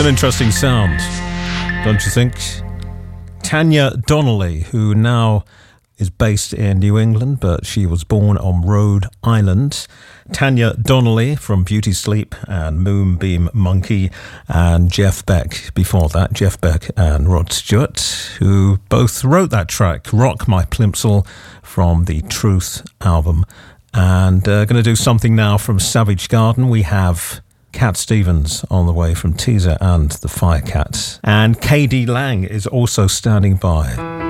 an interesting sound, don't you think? Tanya Donnelly, who now is based in New England, but she was born on Rhode Island. Tanya Donnelly from Beauty Sleep and Moonbeam Monkey, and Jeff Beck before that, Jeff Beck and Rod Stewart, who both wrote that track, Rock My Plimsoll, from the Truth album. And going to do something now from Savage Garden. We have Cat Stevens on the way from Teaser and the Firecats. And KD Lang is also standing by.